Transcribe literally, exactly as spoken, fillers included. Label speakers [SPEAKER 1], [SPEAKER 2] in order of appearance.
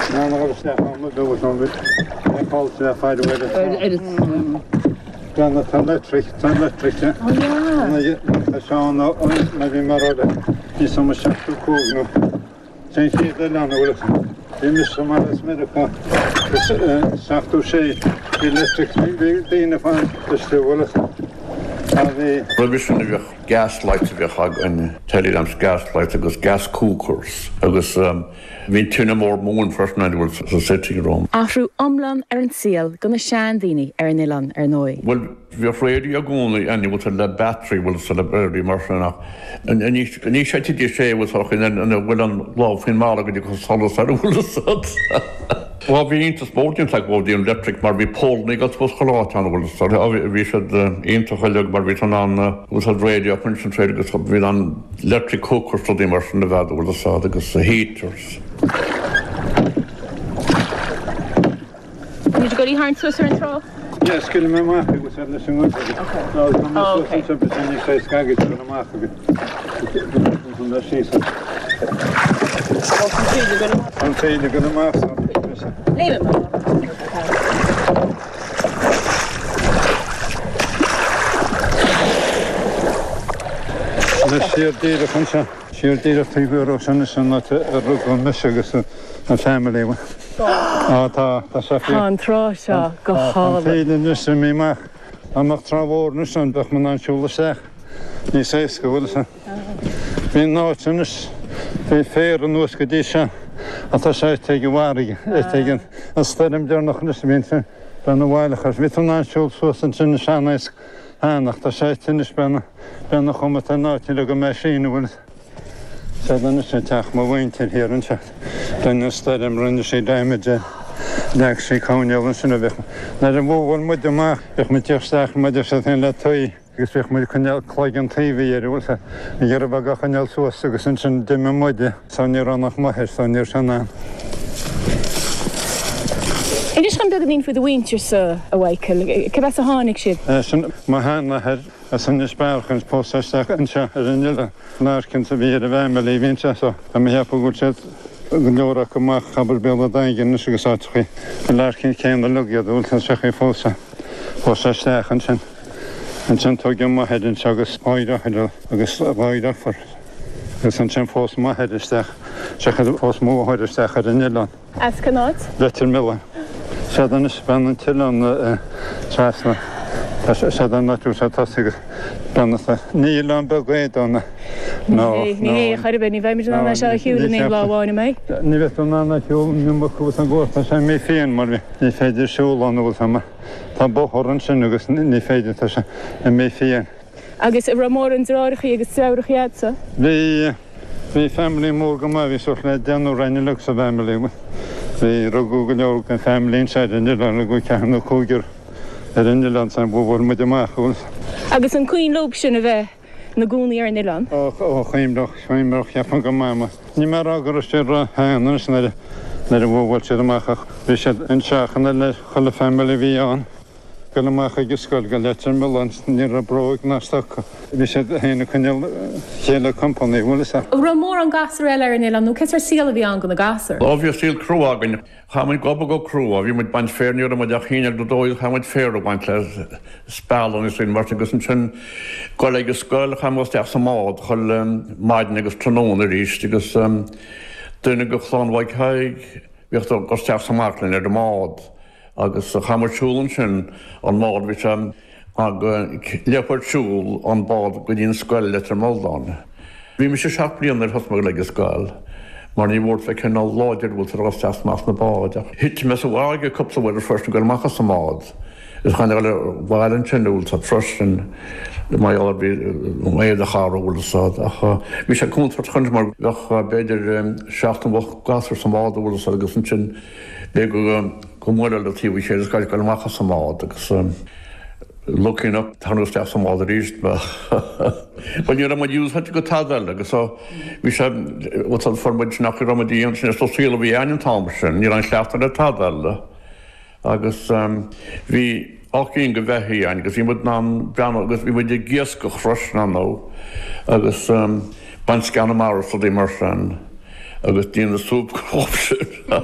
[SPEAKER 1] No, no, it's not on the door, somebody. I called to that fight away.
[SPEAKER 2] It is.
[SPEAKER 1] Gan the electric, electric.
[SPEAKER 2] Oh yeah.
[SPEAKER 1] I saw no, maybe Marode. He's so much to cool, no. Saint the land will. He missed some of this medical. Soft to say, electric, the in the fan, the still will.
[SPEAKER 3] Provision of gaslights of your and telegrams gaslights agus gas cookers agus hín tuna mór mún first night was a sitting room.
[SPEAKER 2] After omlan ar an síl gona sean daoine ar an ilan ar nói.
[SPEAKER 3] Well, we're afraid you're going and you will the battery will celebrate marshana and and you and you should to say was talking and and well on love in Malaga because solo said will well, we into sporting like well the electric mar we Paul got supposed to on will so we should into helg mar we turn on was a radio concentrated because we on electric cookers to the immersion of that will so because the heaters.
[SPEAKER 2] Did you go to Harn Swisser and throw?
[SPEAKER 1] Yes, kill my mark was at the single. Okay. No,
[SPEAKER 2] oh, okay.
[SPEAKER 1] So you say skagit to the mark of it. From the sheets. I'm saying you're gonna mark something.
[SPEAKER 2] Leave it, Mama.
[SPEAKER 1] The sheer deed of function. Sheer deed of figure of Sanderson not a rook on Michigan and family. Ah, ta, ta safi.
[SPEAKER 2] Han trasha, go hall.
[SPEAKER 1] Feeding this in me mark. I'm a travel nussen, but man on shoulder sag. Ni say school. Been no tunis. Be fair and no skadisha. Ata say take you worry. Taken a stadium there noch nus winter. Dan a while has with on shoulder so and in shanis. And after say tunis ben ben noch om het nou til go machine will. So then it's a tach my winter here and chat. Then the stadium run the damage. Next week how you listen to it. Now the one with the mark. If me just start me just in that toy. Because if me can click on T V here will say. You're a bag can also so since the mode. So near on of my head so near sana.
[SPEAKER 2] It is come down for the winter so away. Kebasa hanik shit.
[SPEAKER 1] Uh, my hand I had a sunny sparkles post a second shot in the larkin to be a family winter so I'm here for good set. Glóra go maach chabal beag dagen nus go satchi. Larkin came the look at the ultra secchi fosa. Fosa stachen sin. And sin togum ma head in sagus spider head agus spider for. Gus an sin fos ma head stach. Secchi fos mo head stach in Ireland.
[SPEAKER 2] As cannot.
[SPEAKER 1] Letter Miller. Sadan is ban till on the trasna. Sadan not to satasig. Banasa. Ni lan begwed on. No,
[SPEAKER 2] nee, ga je bij niet bij me dan als je huwelijk neemt lawaai mee.
[SPEAKER 1] Niet weet dan aan dat je nu moet gaan gaan. Dat zijn mee fijn, maar niet verder zo lang nog samen. Dat behoren ze nog eens niet verder te zijn en mee fijn.
[SPEAKER 2] Agus Ramoran draag je getrouwd je zo.
[SPEAKER 1] We we family morgen maar we zullen dan nog een luxe family. We rogen ook een family inside en dan nog een keer nog koger. Er in Nederland zijn we worden met de maag.
[SPEAKER 2] Agus een queen loopje we. Na gúnaí ar Ireland.
[SPEAKER 1] Oh, oh, chaimdach, chaimdach, ja fan go mama. Ní mar agur sé ra hanas na na de bhil sé amach. Bhí sé an seachna le chola family bhí an. Go amach go scoil go letar melans ní a broig nástach. Bhí sé héna chuneal chéile company bhfuil sa.
[SPEAKER 2] Ra mór an gasar eile ar Ireland, nó cos ar síla bhí an go na gasar.
[SPEAKER 3] Obviously crew agin. Hamid gobo go crew, vi mit ban fair near ma jachina do do hamid fair ban class spell on is in Martin Gusson colleague school ham was der samad hol maidnegus tronon er is because um dunne go plan like high wir doch go staff samarklen er de mod agus hammer schulen on mod which um ag leopard schul on board within school letter moldon vi mis sharply on der hosmog school maar nie wordt ik een al lager wil er als zelfs maar naar boven. Hit me zo waarge kopse worden first to go maken samad. Dus gaan er alle waren channel dat first en de mij al bij mij de haar wil zo. Ach, we zijn komt wat gaan maar weg bij de schaften wat gas voor samad wil zo dus een de go kom wel dat we zeggen dat kan maken samad. Dus looking up how to start some other east but when you're going to use what you got tadel so we should what's on for which nach remedy and so feel we an Thompson you're on after the tadel agus um we ook in gewe hier en because we would nam down because we would gears go crush now agus um ban scan mar for the immersion agus in the soup option